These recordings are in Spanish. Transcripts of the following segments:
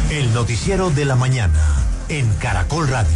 El noticiero de la mañana en Caracol Radio.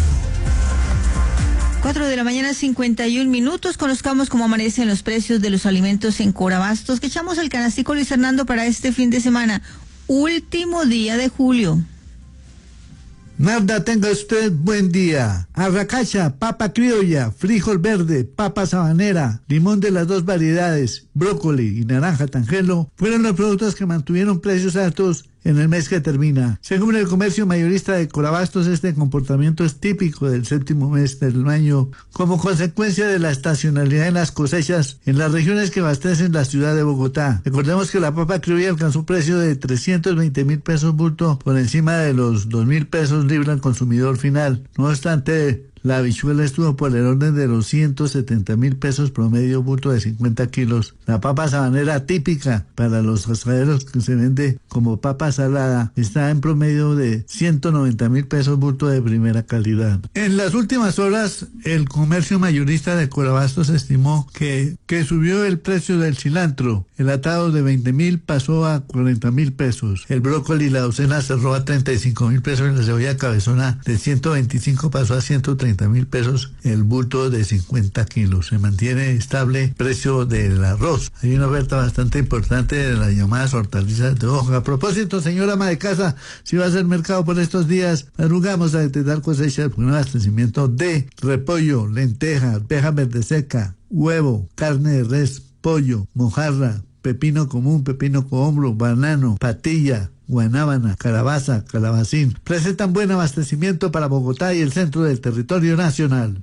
4:51 a.m. Conozcamos cómo amanecen los precios de los alimentos en Corabastos, que echamos el canastico, Luis Hernando, para este fin de semana, último día de julio. Narda, tenga usted buen día. Arracacha, papa criolla, frijol verde, papa sabanera, limón de las dos variedades, brócoli y naranja tangelo fueron los productos que mantuvieron precios altos en el mes que termina. Según el comercio mayorista de Corabastos, este comportamiento es típico del séptimo mes del año, como consecuencia de la estacionalidad en las cosechas en las regiones que abastecen la ciudad de Bogotá. Recordemos que la papa criolla alcanzó un precio de 320.000 pesos bulto, por encima de los 2.000 pesos libra al consumidor final. No obstante, la habichuela estuvo por el orden de los 170.000 pesos promedio bulto de 50 kilos. La papa sabanera típica para los asaderos, que se vende como papa salada, está en promedio de 190.000 pesos bulto de primera calidad. En las últimas horas, el comercio mayorista de Corabastos estimó que subió el precio del cilantro. El atado de 20.000 pasó a 40.000 pesos. El brócoli, la docena, cerró a 35.000 pesos. Y la cebolla cabezona de 125 pasó a 130.000 pesos el bulto de 50 kilos. Se mantiene estable el precio del arroz. Hay una oferta bastante importante de las llamadas hortalizas de hoja. A propósito, señora ama de casa, si va a hacer mercado por estos días, madrugamos a detectar cosechas con un abastecimiento de repollo, lenteja, arveja verde seca, huevo, carne de res, pollo, mojarra, pepino común, pepino cohombro, banano, patilla, guanábana, calabaza, calabacín. Presentan buen abastecimiento para Bogotá y el centro del territorio nacional.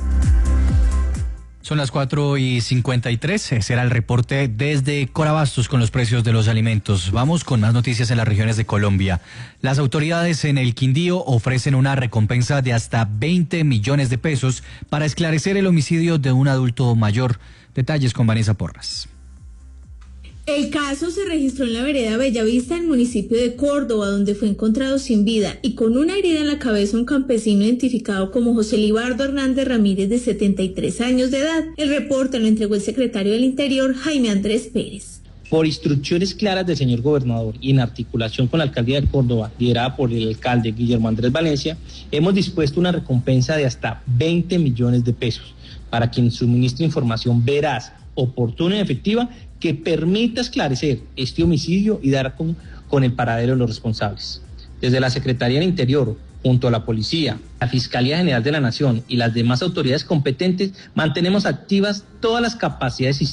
Son las 4:53. Será el reporte desde Corabastos con los precios de los alimentos. Vamos con más noticias en las regiones de Colombia. Las autoridades en el Quindío ofrecen una recompensa de hasta 20 millones de pesos para esclarecer el homicidio de un adulto mayor. Detalles con Vanessa Porras. El caso se registró en la vereda Bellavista, en el municipio de Córdoba, donde fue encontrado sin vida y con una herida en la cabeza un campesino identificado como José Libardo Hernández Ramírez, de 73 años de edad. El reporte lo entregó el secretario del Interior, Jaime Andrés Pérez. Por instrucciones claras del señor gobernador y en articulación con la alcaldía de Córdoba, liderada por el alcalde Guillermo Andrés Valencia, hemos dispuesto una recompensa de hasta 20 millones de pesos para quien suministre información veraz, oportuna y efectiva que permita esclarecer este homicidio y dar con el paradero de los responsables. Desde la Secretaría del Interior, junto a la Policía, la Fiscalía General de la Nación y las demás autoridades competentes, mantenemos activas todas las capacidades